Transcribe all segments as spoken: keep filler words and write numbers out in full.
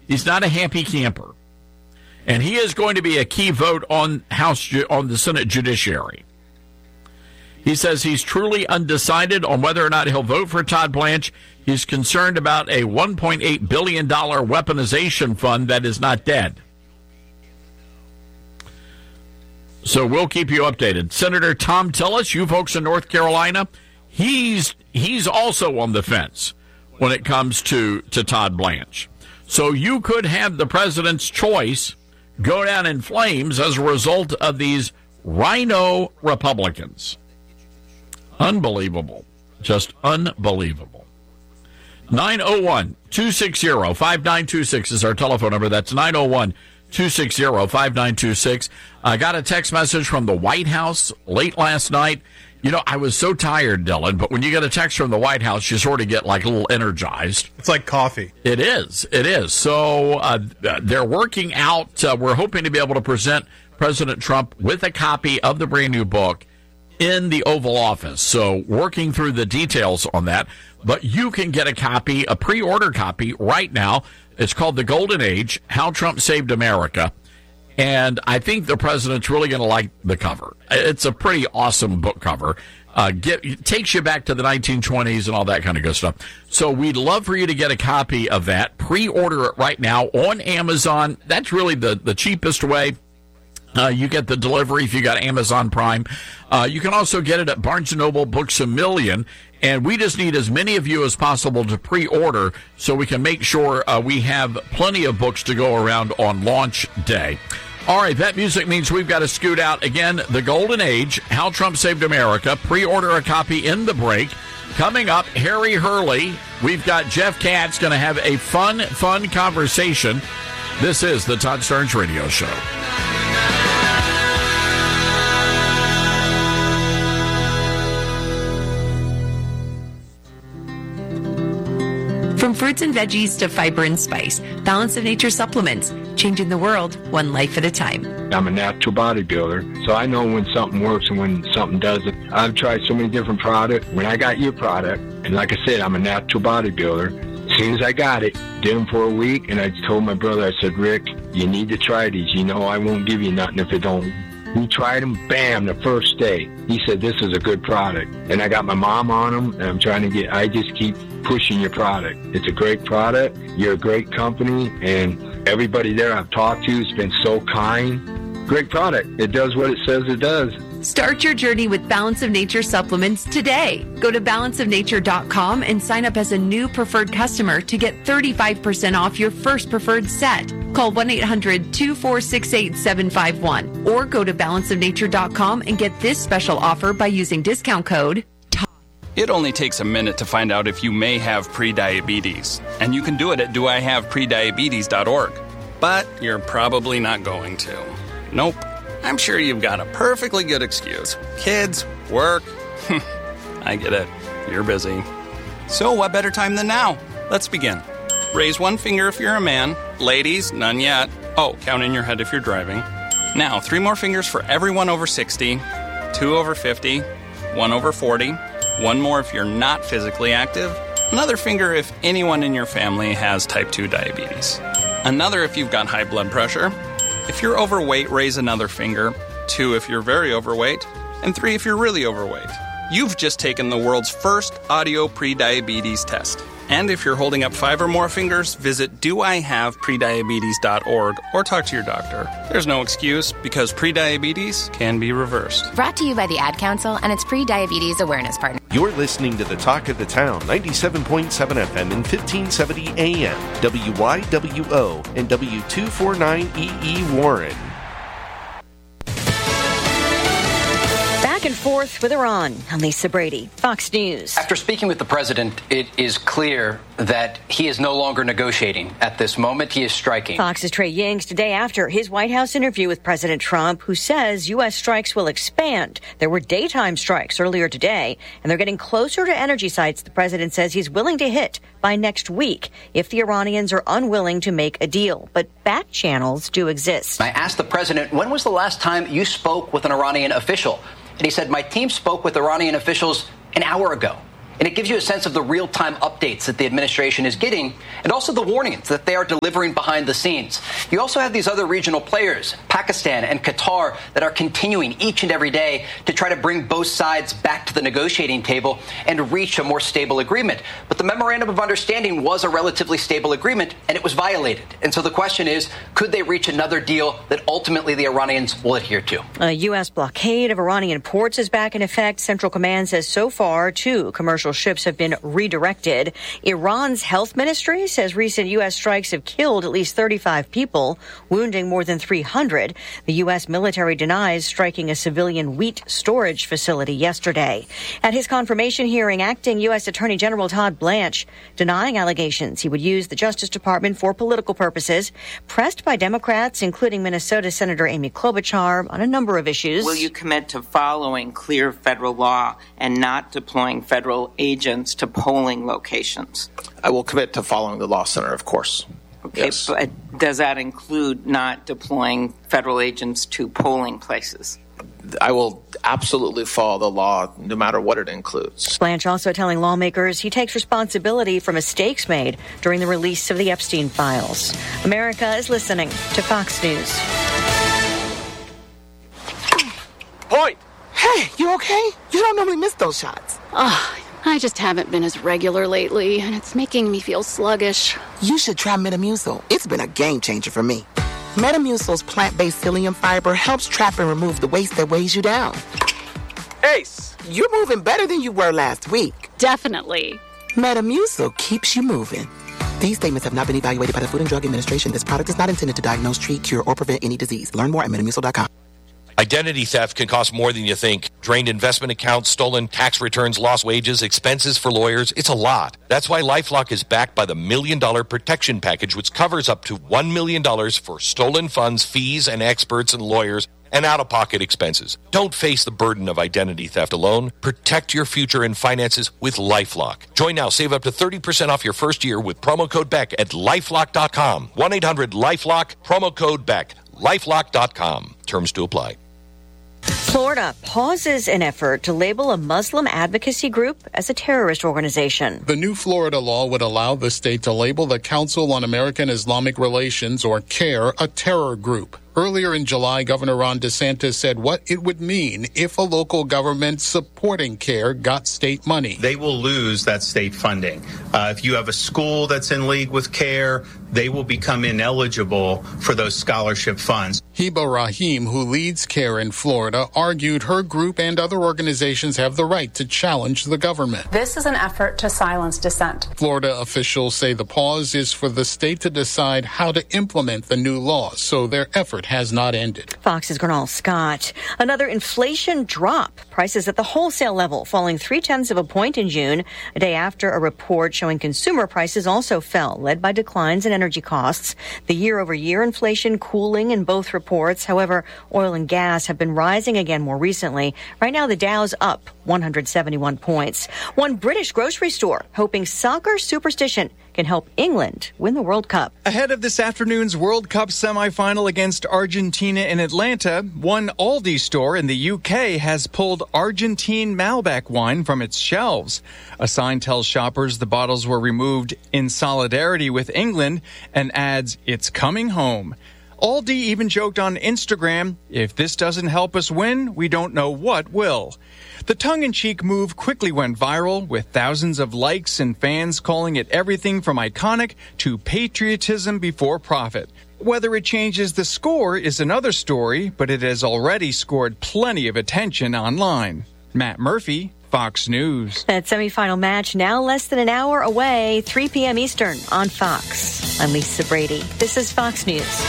He's not a happy camper. And he is going to be a key vote on House on the Senate Judiciary. He says he's truly undecided on whether or not he'll vote for Todd Blanche. He's concerned about a one point eight billion dollars weaponization fund that is not dead. So we'll keep you updated. Senator Tom Tillis, you folks in North Carolina, he's he's also on the fence when it comes to, to Todd Blanche. So you could have the president's choice go down in flames as a result of these rhino Republicans. Unbelievable. Just unbelievable. nine oh one, two six zero, five nine two six is our telephone number. That's nine oh one, two six zero, five nine two six. I got a text message from the White House late last night. You know, I was so tired, Dylan, but when you get a text from the White House, you sort of get like a little energized. It's like coffee. It is. It is. So uh, they're working out. Uh, we're hoping to be able to present President Trump with a copy of the brand new book in the Oval Office. So working through the details on that. But you can get a copy, a pre-order copy right now. It's called The Golden Age, How Trump Saved America. And I think the president's really going to like the cover. It's a pretty awesome book cover. Uh, get, it takes you back to the nineteen twenties and all that kind of good stuff. So we'd love for you to get a copy of that. Pre-order it right now on Amazon. That's really the, the cheapest way. Uh, you get the delivery if you got Amazon Prime. Uh, you can also get it at Barnes and Noble, Books A Million. And we just need as many of you as possible to pre-order so we can make sure uh, we have plenty of books to go around on launch day. All right, that music means we've got to scoot out. Again, The Golden Age, How Trump Saved America. Pre-order a copy in the break. Coming up, Harry Hurley. We've got Jeff Katz going to have a fun, fun conversation. This is the Todd Starnes Radio Show. From fruits and veggies to fiber and spice, Balance of Nature supplements, changing the world one life at a time. I'm a natural bodybuilder, so I know when something works and when something doesn't. I've tried so many different products. When I got your product, and like I said, I'm a natural bodybuilder, as soon as I got it, did them for a week, and I told my brother, I said, Rick, you need to try these. You know I won't give you nothing if it don't. He tried them, bam, the first day. He said, this is a good product. And I got my mom on them, and I'm trying to get, I just keep pushing your product. It's a great product. You're a great company, and everybody there I've talked to has been so kind. Great product. It does what it says it does. Start your journey with Balance of Nature supplements today. Go to balance of nature dot com and sign up as a new preferred customer to get thirty-five percent off your first preferred set. Call one eight hundred, two four six, eight, seven five one or go to balance of nature dot com and get this special offer by using discount code TOD. It only takes a minute to find out if you may have prediabetes, and you can do it at do I have prediabetes dot org. But you're probably not going to. Nope. I'm sure you've got a perfectly good excuse. Kids, work. I get it. You're busy. So what better time than now? Let's begin. Raise one finger if you're a man. Ladies, none yet. Oh, count in your head if you're driving. Now, three more fingers for everyone over sixty, two over fifty, one over forty, one more if you're not physically active, another finger if anyone in your family has type two diabetes, another if you've got high blood pressure. If you're overweight, raise another finger, two if you're very overweight, and three if you're really overweight. You've just taken the world's first audio prediabetes test. And if you're holding up five or more fingers, visit do I have prediabetes dot org or talk to your doctor. There's no excuse because prediabetes can be reversed. Brought to you by the Ad Council and its Pre-Diabetes Awareness Partner. You're listening to the Talk of the Town, ninety-seven point seven F M and fifteen seventy A M, W Y W O and W two forty-nine E E Warren. Back and forth with Iran. I'm Lisa Brady, Fox News. After speaking with the president, it is clear that he is no longer negotiating. At this moment, he is striking. Fox's Trey Ying's today after his White House interview with President Trump, who says U S strikes will expand. There were daytime strikes earlier today, and they're getting closer to energy sites the president says he's willing to hit by next week if the Iranians are unwilling to make a deal. But back channels do exist. I asked the president, when was the last time you spoke with an Iranian official? And he said, my team spoke with Iranian officials an hour ago. And it gives you a sense of the real-time updates that the administration is getting and also the warnings that they are delivering behind the scenes. You also have these other regional players, Pakistan and Qatar, that are continuing each and every day to try to bring both sides back to the negotiating table and reach a more stable agreement. But the Memorandum of Understanding was a relatively stable agreement, and it was violated. And so the question is, could they reach another deal that ultimately the Iranians will adhere to? A U S blockade of Iranian ports is back in effect. Central Command says so far two commercial ships have been redirected. Iran's health ministry says recent U S strikes have killed at least thirty-five people, wounding more than three hundred. The U S military denies striking a civilian wheat storage facility yesterday. At his confirmation hearing, acting U S Attorney General Todd Blanche denying allegations he would use the Justice Department for political purposes, pressed by Democrats, including Minnesota Senator Amy Klobuchar, on a number of issues. Will you commit to following clear federal law and not deploying federal agents to polling locations? I will commit to following the law, Senator, of course. Okay, yes. But does that include not deploying federal agents to polling places? I will absolutely follow the law, no matter what it includes. Blanche also telling lawmakers he takes responsibility for mistakes made during the release of the Epstein files. America is listening to Fox News. Point! Hey, you okay? You don't normally miss those shots. Oh, I just haven't been as regular lately, and it's making me feel sluggish. You should try Metamucil. It's been a game changer for me. Metamucil's plant-based psyllium fiber helps trap and remove the waste that weighs you down. Ace, you're moving better than you were last week. Definitely. Metamucil keeps you moving. These statements have not been evaluated by the Food and Drug Administration. This product is not intended to diagnose, treat, cure, or prevent any disease. Learn more at metamucil dot com. Identity theft can cost more than you think. Drained investment accounts, stolen tax returns, lost wages, expenses for lawyers. It's a lot. That's why LifeLock is backed by the Million Dollar Protection Package, which covers up to one million dollars for stolen funds, fees, and experts and lawyers, and out-of-pocket expenses. Don't face the burden of identity theft alone. Protect your future and finances with LifeLock. Join now. Save up to thirty percent off your first year with promo code Beck at lifelock dot com. one eight hundred lifelock, promo code Beck. lifelock dot com. Terms to apply. Florida pauses an effort to label a Muslim advocacy group as a terrorist organization. The new Florida law would allow the state to label the Council on American Islamic Relations, or CAIR, a terror group. Earlier in July, Governor Ron DeSantis said what it would mean if a local government supporting CAIR got state money. They will lose that state funding. Uh, if you have a school that's in league with CAIR, they will become ineligible for those scholarship funds. Heba Rahim, who leads CAIR in Florida, argued her group and other organizations have the right to challenge the government. This is an effort to silence dissent. Florida officials say the pause is for the state to decide how to implement the new law, so their effort has not ended. Fox's Gernal Scott. Another inflation drop. Prices at the wholesale level falling three-tenths of a point in June, a day after a report showing consumer prices also fell, led by declines in energy costs. The year-over-year inflation cooling in both reports. However, oil and gas have been rising again more recently. Right now, the Dow's up one hundred seventy-one points. One British grocery store hoping soccer superstition can help England win the World Cup. Ahead of this afternoon's World Cup semifinal against Argentina in Atlanta, one Aldi store in the U K has pulled Argentine Malbec wine from its shelves. A sign tells shoppers the bottles were removed in solidarity with England and adds, "It's coming home." Aldi even joked on Instagram, "If this doesn't help us win, we don't know what will." The tongue-in-cheek move quickly went viral, with thousands of likes and fans calling it everything from iconic to patriotism before profit. Whether it changes the score is another story, but it has already scored plenty of attention online. Matt Murphy, Fox News. That semifinal match now less than an hour away, three p.m. Eastern on Fox. I'm Lisa Brady. This is Fox News.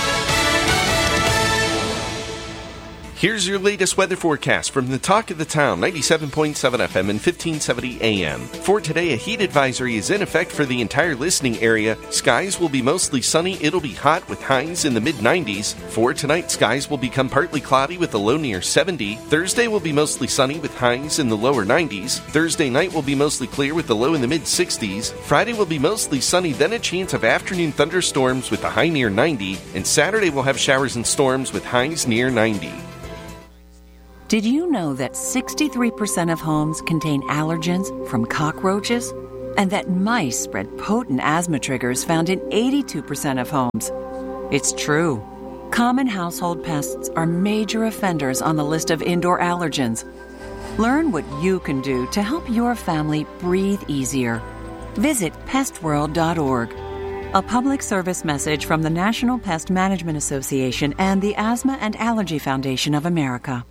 Here's your latest weather forecast from the Talk of the Town, ninety-seven point seven F M and fifteen seventy A M. For today, a heat advisory is in effect for the entire listening area. Skies will be mostly sunny. It'll be hot with highs in the mid nineties. For tonight, skies will become partly cloudy with a low near seventy. Thursday will be mostly sunny with highs in the lower nineties. Thursday night will be mostly clear with the low in the mid sixties. Friday will be mostly sunny, then a chance of afternoon thunderstorms with a high near ninety. And Saturday will have showers and storms with highs near ninety. Did you know that sixty-three percent of homes contain allergens from cockroaches? And that mice spread potent asthma triggers found in eighty-two percent of homes? It's true. Common household pests are major offenders on the list of indoor allergens. Learn what you can do to help your family breathe easier. Visit pest world dot org. A public service message from the National Pest Management Association and the Asthma and Allergy Foundation of America.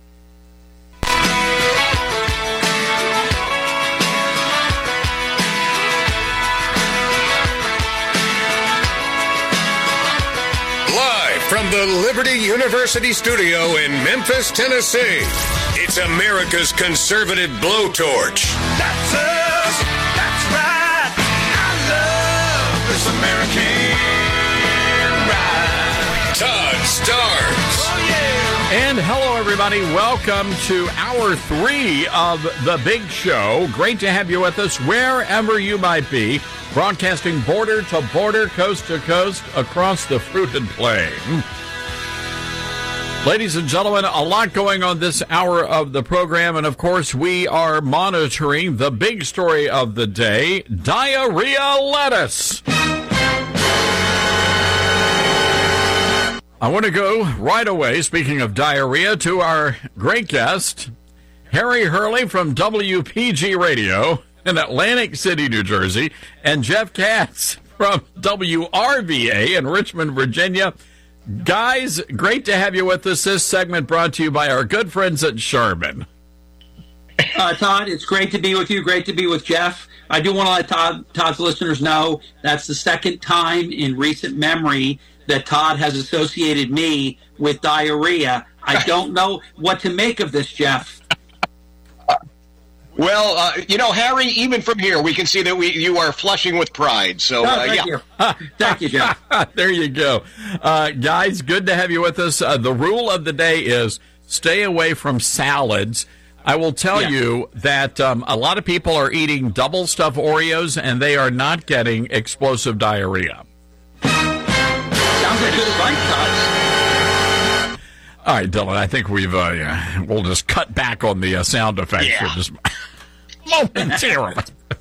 Live from the Liberty University studio in Memphis, Tennessee, it's America's conservative blowtorch. That's us. That's right. I love this American ride. Todd Starnes. Oh, yeah. And hello, everybody. Welcome to hour three of The Big Show. Great to have you with us wherever you might be. Broadcasting border to border, coast to coast, across the fruited plain. Ladies and gentlemen, a lot going on this hour of the program, and of course, we are monitoring the big story of the day, diarrhea lettuce. I want to go right away, speaking of diarrhea, to our great guest, Harry Hurley from W P G Radio in Atlantic City, New Jersey, and Jeff Katz from W R V A in Richmond, Virginia. Guys, great to have you with us. This segment brought to you by our good friends at Sherman. Uh, Todd, it's great to be with you. Great to be with Jeff. I do want to let Todd, Todd's listeners know that's the second time in recent memory that Todd has associated me with diarrhea. I don't know what to make of this, Jeff. Well, uh, you know, Harry, even from here, we can see that we you are flushing with pride. So, oh, uh, thank yeah. you. Thank you, Jeff. There you go. Uh, guys, good to have you with us. Uh, the rule of the day is stay away from salads. I will tell yeah. you that um, a lot of people are eating double stuffed Oreos, and they are not getting explosive diarrhea. Sounds like good advice, Todd. All right, Dylan, I think we've uh, yeah, we'll just cut back on the uh, sound effects Yeah. for just momentarily.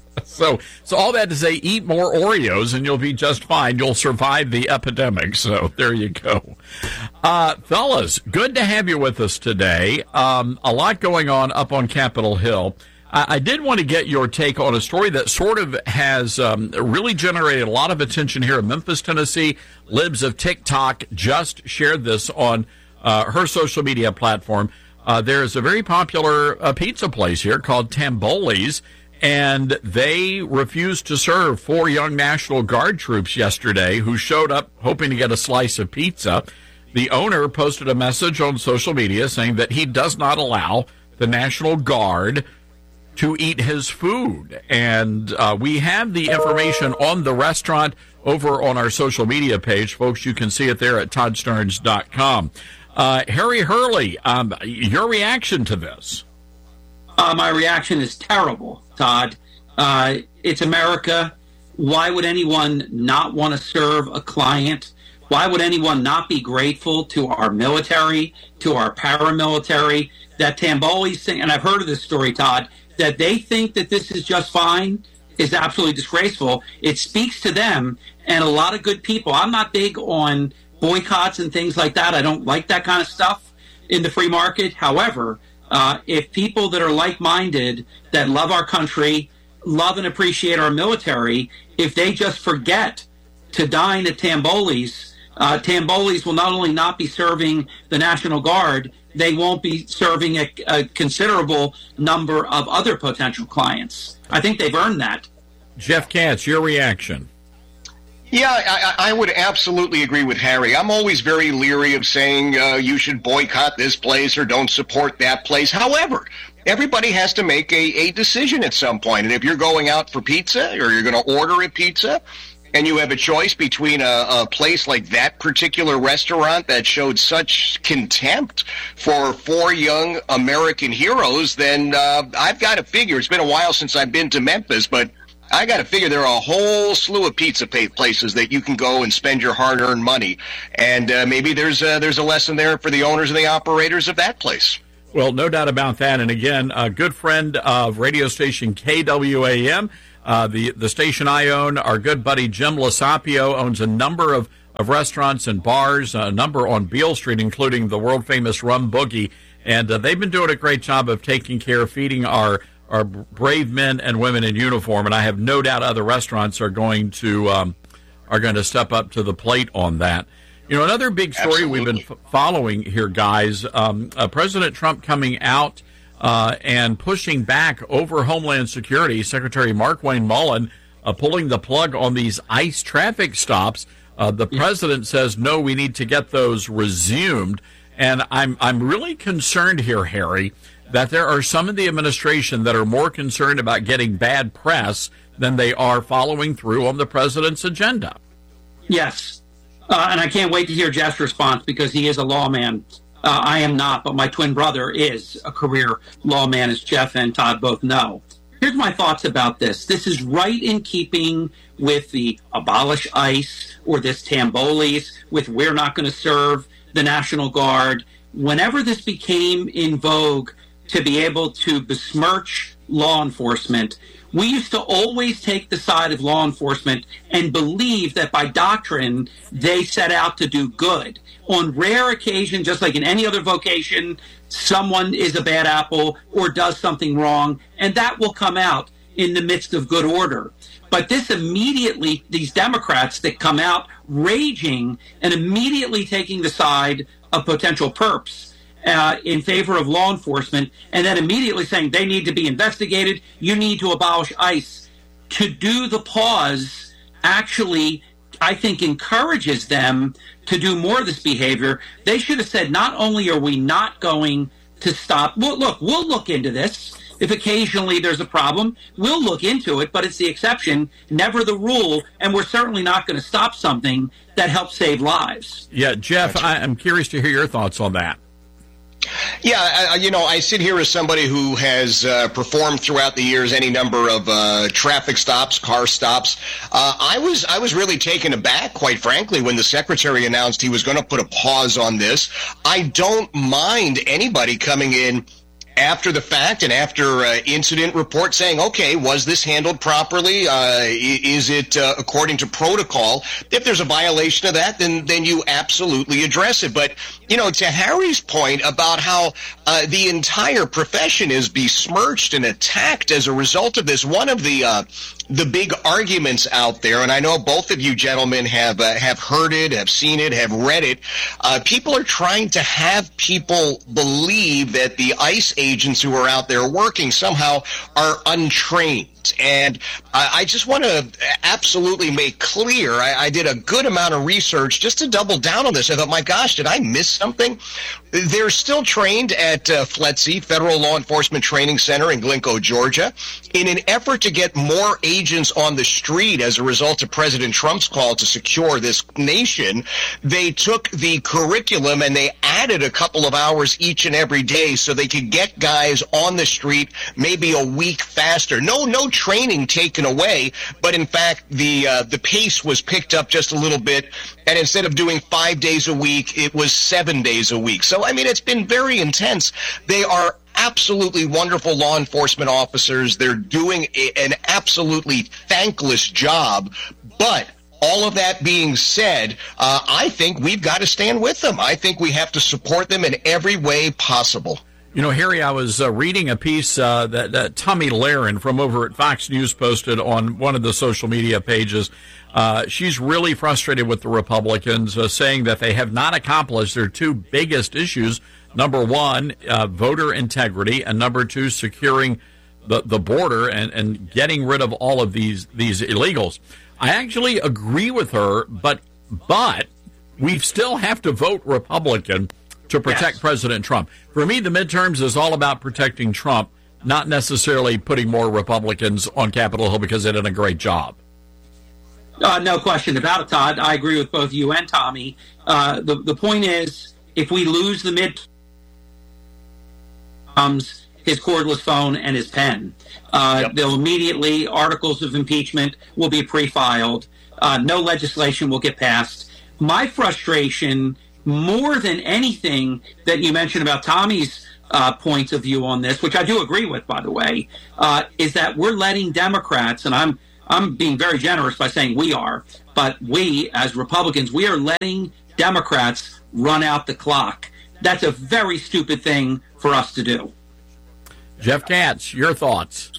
so, so all that to say, eat more Oreos and you'll be just fine. You'll survive the epidemic. So there you go. Uh, fellas, good to have you with us today. Um, a lot going on up on Capitol Hill. I, I did want to get your take on a story that sort of has um, really generated a lot of attention here in Memphis, Tennessee. Libs of TikTok just shared this on Uh, her social media platform. Uh, there is a very popular uh, pizza place here called Tamboli's, and they refused to serve four young National Guard troops yesterday who showed up hoping to get a slice of pizza. The owner posted a message on social media saying that he does not allow the National Guard to eat his food. And uh, we have the information on the restaurant over on our social media page. Folks, you can see it there at todd starnes dot com. Uh, Harry Hurley, um, your reaction to this? Uh, my reaction is terrible, Todd. Uh, it's America. Why would anyone not want to serve a client? Why would anyone not be grateful to our military, to our paramilitary, that Tamboli's thing, and I've heard of this story, Todd, that they think that this is just fine is absolutely disgraceful. It speaks to them and a lot of good people. I'm not big on boycotts and things like that. I don't like that kind of stuff in the free market. However, uh, if people that are like-minded, that love our country, love and appreciate our military, if they just forget to dine at Tamboli's, uh, Tamboli's will not only not be serving the National Guard, they won't be serving a, a considerable number of other potential clients. I think they've earned that. Jeff Katz, your reaction? Yeah, I, I would absolutely agree with Harry. I'm always very leery of saying uh, you should boycott this place or don't support that place. However, everybody has to make a, a decision at some point. And if you're going out for pizza or you're going to order a pizza and you have a choice between a, a place like that particular restaurant that showed such contempt for four young American heroes, then uh, I've got to figure, it's been a while since I've been to Memphis, but I got to figure there are a whole slew of pizza places that you can go and spend your hard-earned money. And uh, maybe there's a, there's a lesson there for the owners and the operators of that place. Well, no doubt about that. And again, a good friend of radio station K W A M, uh, the, the station I own, our good buddy Jim Lasapio owns a number of, of restaurants and bars, a number on Beale Street, including the world-famous Rum Boogie. And uh, they've been doing a great job of taking care of feeding our, our brave men and women in uniform. And I have no doubt other restaurants are going to um, are going to step up to the plate on that. You know, another big story Absolutely. we've been f- following here, guys, um, uh, President Trump coming out uh, and pushing back over Homeland Security, Secretary Markwayne Mullin uh, pulling the plug on these ICE traffic stops. Uh, the yeah. president says, no, we need to get those resumed. And I'm I'm really concerned here, Harry, that there are some in the administration that are more concerned about getting bad press than they are following through on the president's agenda. Yes. Uh, and I can't wait to hear Jeff's response because he is a lawman. Uh, I am not, but my twin brother is a career lawman, as Jeff and Todd both know. Here's my thoughts about this. This is right in keeping with the abolish ICE or this Tambolis with we're not going to serve the National Guard. Whenever this became in vogue to be able to besmirch law enforcement, we used to always take the side of law enforcement and believe that by doctrine they set out to do good. On rare occasion, just like in any other vocation, someone is a bad apple or does something wrong, and that will come out in the midst of good order. But this immediately, these Democrats that come out raging and immediately taking the side of potential perps Uh, in favor of law enforcement, and then immediately saying they need to be investigated, you need to abolish ICE. To do the pause actually, I think, encourages them to do more of this behavior. They should have said, not only are we not going to stop, well, look, we'll look into this. If occasionally there's a problem, we'll look into it, but it's the exception, never the rule, and we're certainly not going to stop something that helps save lives. Yeah, Jeff, I, I'm curious to hear your thoughts on that. Yeah, I, you know, I sit here as somebody who has uh, performed throughout the years any number of uh, traffic stops, car stops. Uh, I was I was really taken aback, quite frankly, when the secretary announced he was going to put a pause on this. I don't mind anybody coming in after the fact and after uh, incident report saying, okay, was this handled properly? Uh, is it uh, according to protocol? If there's a violation of that, then then you absolutely address it. But, you know, to Harry's point about how uh, the entire profession is besmirched and attacked as a result of this, one of the uh, the big arguments out there, and I know both of you gentlemen have uh, have heard it, have seen it, have read it, uh, people are trying to have people believe that the ICE agents who are out there working somehow are untrained. And I, I just want to absolutely make clear, I, I did a good amount of research just to double down on this. I thought, my gosh, did I miss something? They're still trained at uh, F L E T C, Federal Law Enforcement Training Center in Glencoe, Georgia. In an effort to get more agents on the street as a result of President Trump's call to secure this nation, they took the curriculum and they added a couple of hours each and every day so they could get guys on the street maybe a week faster. No, no training taken away, but in fact, the uh, the pace was picked up just a little bit, and instead of doing five days a week, it was seven days a week. So, I mean, it's been very intense. They are absolutely wonderful law enforcement officers. They're doing a, an absolutely thankless job, but all of that being said, uh, I think we've got to stand with them. I think we have to support them in every way possible. You know, Harry, I was uh, reading a piece uh, that, that Tommy Lahren from over at Fox News posted on one of the social media pages. Uh, she's really frustrated with the Republicans, uh, saying that they have not accomplished their two biggest issues. Number one, uh, voter integrity, and number two, securing the, the border and, and getting rid of all of these, these illegals. I actually agree with her, but but we still have to vote Republican to protect yes. President Trump. For me, the midterms is all about protecting Trump, not necessarily putting more Republicans on Capitol Hill because they did a great job. Uh, no question about it, Todd. I agree with both you and Tommy. Uh, the, the point is, if we lose the midterms, his cordless phone and his pen. Uh, yep. They'll immediately, articles of impeachment will be pre-filed. Uh, no legislation will get passed. My frustration, more than anything that you mentioned about Tommy's uh, points of view on this, which I do agree with, by the way, uh, is that we're letting Democrats, and I'm I'm being very generous by saying we are, but we, as Republicans, we are letting Democrats run out the clock. That's a very stupid thing for us to do. Jeff Katz, your thoughts?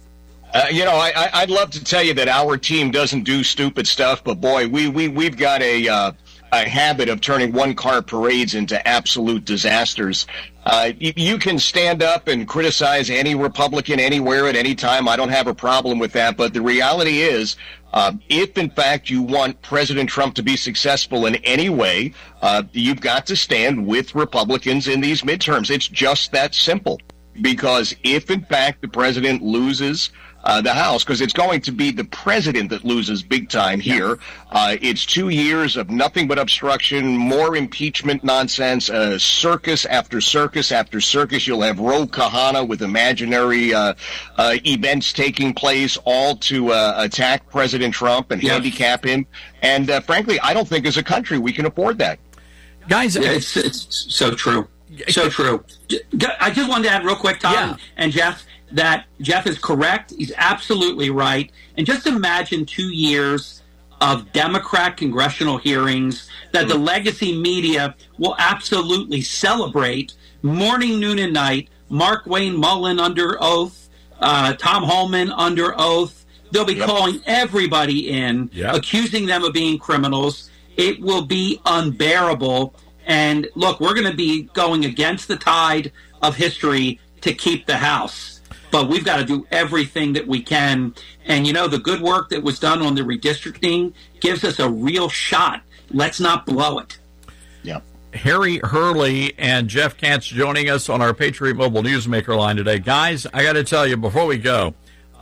Uh, you know, I, I'd love to tell you that our team doesn't do stupid stuff, but boy, we, we, we've got a, uh, a habit of turning one-car parades into absolute disasters. Uh, you, you can stand up and criticize any Republican anywhere at any time. I don't have a problem with that. But the reality is, uh, if in fact you want President Trump to be successful in any way, uh, you've got to stand with Republicans in these midterms. It's just that simple. Because if in fact the president loses Uh, the House, because it's going to be the president that loses big time here. Uh, it's two years of nothing but obstruction, more impeachment nonsense, uh, circus after circus after circus. You'll have Ro Khanna with imaginary uh, uh, events taking place, all to uh, attack President Trump and yeah. handicap him. And uh, frankly, I don't think as a country we can afford that. Guys, yeah, it's, it's so true. So true. I just wanted to add real quick, Tom yeah. and Jeff, that Jeff is correct. He's absolutely right. And just imagine two years of Democrat congressional hearings that the legacy media will absolutely celebrate morning, noon, and night. Mark Wayne Mullen under oath, uh, Tom Holman under oath. They'll be yep. calling everybody in, yep. accusing them of being criminals. It will be unbearable. And look, we're going to be going against the tide of history to keep the House. But we've got to do everything that we can. And, you know, the good work that was done on the redistricting gives us a real shot. Let's not blow it. Yeah. Harry Hurley and Jeff Katz joining us on our Patriot Mobile Newsmaker line today. Guys, I got to tell you, before we go,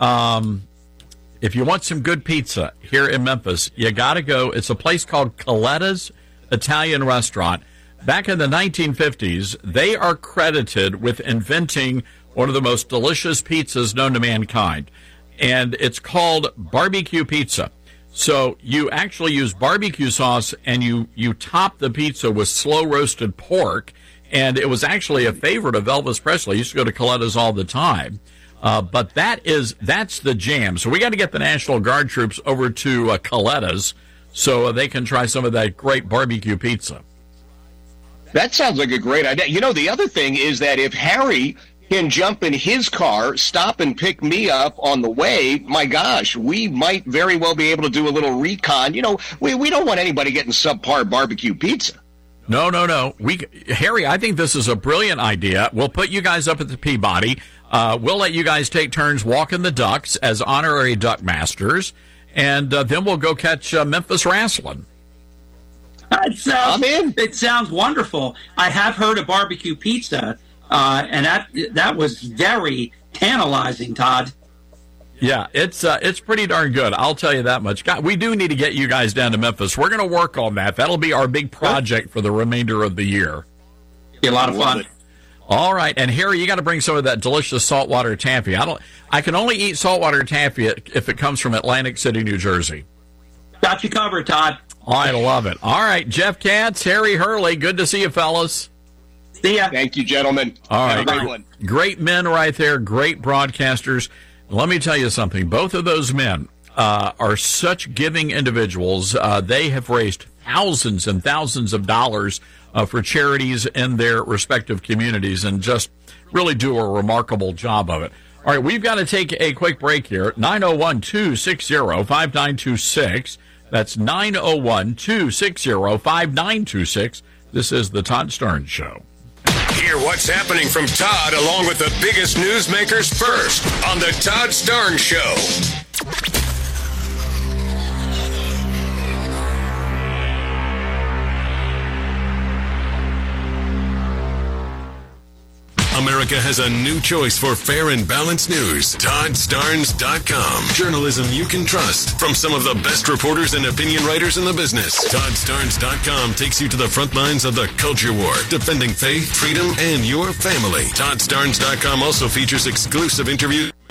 um, if you want some good pizza here in Memphis, you got to go. It's a place called Coletta's Italian Restaurant. Back in the nineteen fifties, they are credited with inventing one of the most delicious pizzas known to mankind. And it's called barbecue pizza. So you actually use barbecue sauce and you, you top the pizza with slow roasted pork. And it was actually a favorite of Elvis Presley. He used to go to Coletta's all the time. Uh, but that is, that's the jam. So we got to get the National Guard troops over to uh, Coletta's so they can try some of that great barbecue pizza. That sounds like a great idea. You know, the other thing is that if Harry can jump in his car, stop and pick me up on the way, my gosh, we might very well be able to do a little recon. You know, we, we don't want anybody getting subpar barbecue pizza. No, no, no. We, Harry, I think this is a brilliant idea. We'll put you guys up at the Peabody. Uh, we'll let you guys take turns walking the ducks as honorary duck masters, and uh, then we'll go catch uh, Memphis wrestling. It sounds, it sounds wonderful. I have heard of barbecue pizza, uh, and that that was very tantalizing, Todd. Yeah, it's uh, it's pretty darn good. I'll tell you that much. God, we do need to get you guys down to Memphis. We're going to work on that. That'll be our big project for the remainder of the year. Be a lot of fun. All right, and Harry, you got to bring some of that delicious saltwater taffy. I don't. I can only eat saltwater taffy if it comes from Atlantic City, New Jersey. Got you covered, Todd. I love it. All right, Jeff Katz, Harry Hurley, good to see you, fellas. See ya. Thank you, gentlemen. All right, Have a great one. Great men right there, great broadcasters. Let me tell you something. Both of those men uh, are such giving individuals. Uh, they have raised thousands and thousands of dollars uh, for charities in their respective communities and just really do a remarkable job of it. All right, we've got to take a quick break here. nine oh one, two six zero, five nine two six. That's nine oh one, two six zero, five nine two six. This is the Todd Starnes Show. Hear what's happening from Todd along with the biggest newsmakers first on the Todd Starnes Show. America has a new choice for fair and balanced news. Todd Starnes dot com. Journalism you can trust from some of the best reporters and opinion writers in the business. Todd Starnes dot com takes you to the front lines of the culture war, defending faith, freedom, and your family. Todd Starnes dot com also features exclusive interviews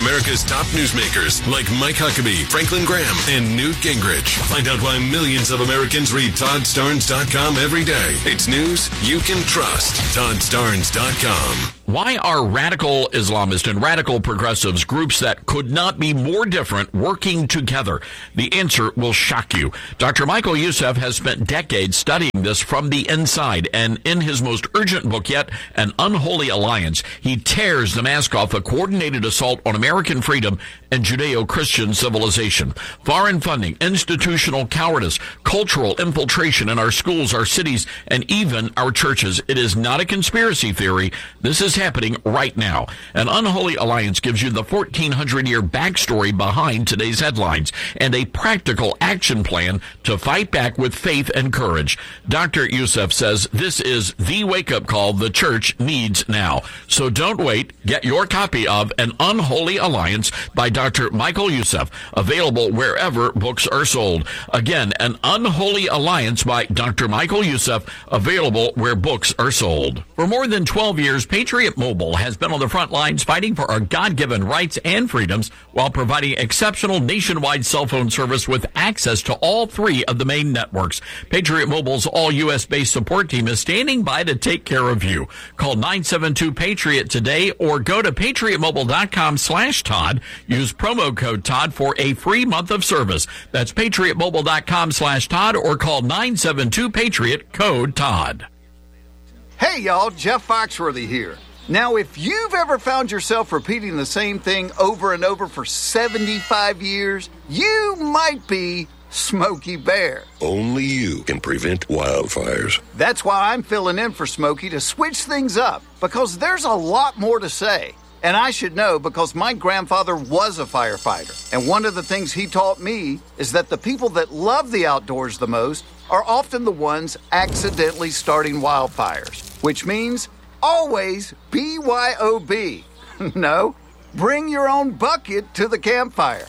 America's top newsmakers like Mike Huckabee, Franklin Graham, and Newt Gingrich. Find out why millions of Americans read Todd Starnes dot com every day. It's news you can trust. Todd Starnes dot com. Why are radical Islamists and radical progressives, groups that could not be more different, working together? The answer will shock you. Doctor Michael Youssef has spent decades studying this from the inside, and in his most urgent book yet, An Unholy Alliance, he tears the mask off a coordinated assault on American freedom and Judeo-Christian civilization. Foreign funding, institutional cowardice, cultural infiltration in our schools, our cities, and even our churches. It is not a conspiracy theory. This is happening right now. An Unholy Alliance gives you the fourteen hundred year backstory behind today's headlines and a practical action plan to fight back with faith and courage. Doctor Youssef says this is the wake-up call the church needs now. So don't wait. Get your copy of An Unholy Alliance by Doctor Michael Youssef, available wherever books are sold. Again, An Unholy Alliance by Doctor Michael Youssef, available where books are sold. For more than twelve years, Patriot Mobile has been on the front lines fighting for our God-given rights and freedoms while providing exceptional nationwide cell phone service with access to all three of the main networks. Patriot Mobile's all-U S based support team is standing by to take care of you. Call nine seven two PATRIOT today or go to patriot mobile dot com slash Todd. Use promo code Todd for a free month of service. That's patriot mobile dot com slash Todd or call nine seven two PATRIOT, code Todd. Hey, y'all, Jeff Foxworthy here. Now, if you've ever found yourself repeating the same thing over and over for seventy-five years, you might be Smokey Bear. Only you can prevent wildfires. That's why I'm filling in for Smokey to switch things up, because there's a lot more to say. And I should know because my grandfather was a firefighter. And one of the things he taught me is that the people that love the outdoors the most are often the ones accidentally starting wildfires, which means always B Y O B. No, bring your own bucket to the campfire.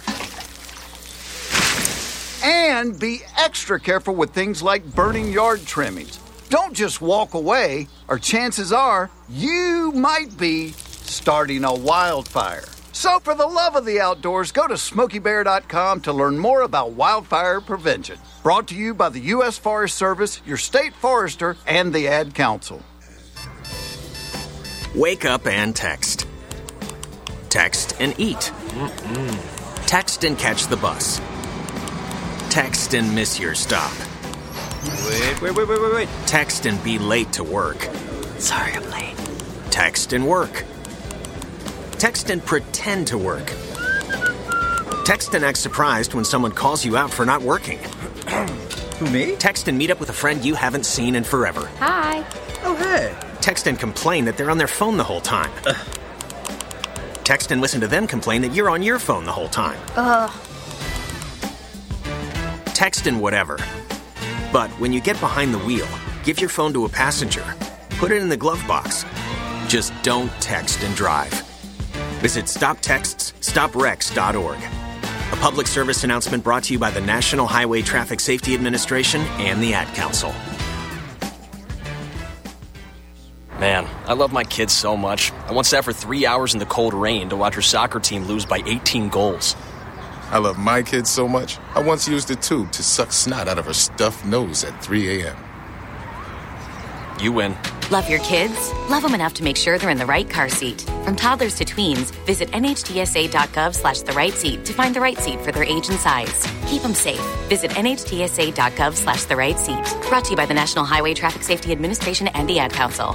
And be extra careful with things like burning yard trimmings. Don't just walk away, or chances are you might be starting a wildfire. So for the love of the outdoors, go to smokey bear dot com to learn more about wildfire prevention. Brought to you by the U S Forest Service, your state forester, and the Ad Council. Wake up and text. Text and eat. Mm-mm. Text and catch the bus. Text and miss your stop. Wait, wait, wait, wait, wait, wait. Text and be late to work. Sorry, I'm late. Text and work. Text and pretend to work. Text and act surprised when someone calls you out for not working. Who, me? Text and meet up with a friend you haven't seen in forever. Hi. Oh, hey. Text and complain that they're on their phone the whole time. Ugh. Text and listen to them complain that you're on your phone the whole time. Ugh. Text and whatever. But when you get behind the wheel, give your phone to a passenger. Put it in the glove box. Just don't text and drive. Visit stop texts stop wrecks dot org. A public service announcement brought to you by the National Highway Traffic Safety Administration and the Ad Council. Man, I love my kids so much. I once sat for three hours in the cold rain to watch her soccer team lose by eighteen goals. I love my kids so much, I once used a tube to suck snot out of her stuffed nose at three a.m. You win. Love your kids? Love them enough to make sure they're in the right car seat. From toddlers to tweens, visit N H T S A dot gov slash the right seat to find the right seat for their age and size. Keep them safe. Visit N H T S A dot gov slash the right seat. Brought to you by the National Highway Traffic Safety Administration and the Ad Council.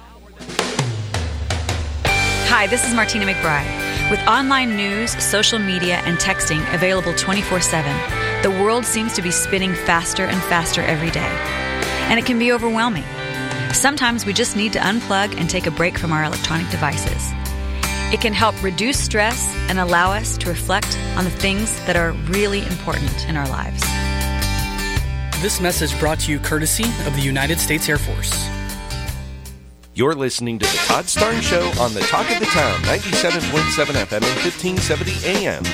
Hi, this is Martina McBride. With online news, social media, and texting available twenty-four seven, the world seems to be spinning faster and faster every day. And it can be overwhelming. Sometimes we just need to unplug and take a break from our electronic devices. It can help reduce stress and allow us to reflect on the things that are really important in our lives. This message brought to you courtesy of the United States Air Force. You're listening to the Todd Starnes Show on the Talk of the Town, ninety-seven point seven F M and fifteen seventy A M.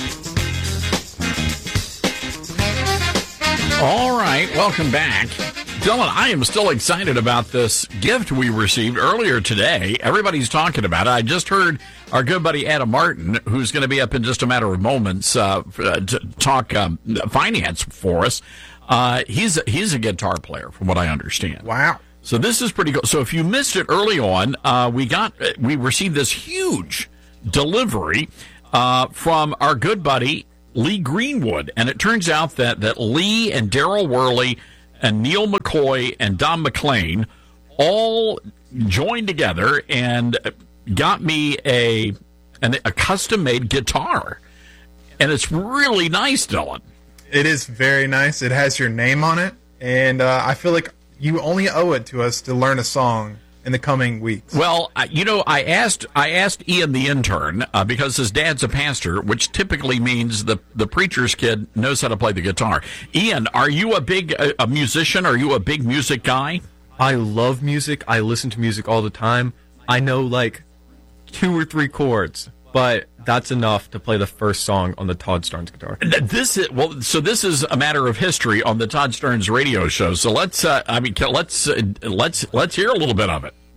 All right, welcome back. Dylan, I am still excited about this gift we received earlier today. Everybody's talking about it. I just heard our good buddy Adam Martin, who's going to be up in just a matter of moments, uh, to talk um, finance for us. Uh, he's he's a guitar player, from what I understand. Wow! So this is pretty cool. So if you missed it early on, uh, we got we received this huge delivery uh, from our good buddy Lee Greenwood, and it turns out that that Lee and Daryl Worley and Neil McCoy and Don McLean all joined together and got me a an, a custom-made guitar. And it's really nice, Dylan. It is very nice. It has your name on it. And uh, I feel like you only owe it to us to learn a song in the coming weeks. Well, uh, you know, I asked I asked Ian the intern, uh, because his dad's a pastor, which typically means the, the preacher's kid knows how to play the guitar. Ian, are you a big a, a musician? Are you a big music guy? I love music. I listen to music all the time. I know like two or three chords, but that's enough to play the first song on the Todd Starnes guitar. This is well. So this is a matter of history on the Todd Starnes radio show. So let's. Uh, I mean, let's uh, let's let's hear a little bit of it.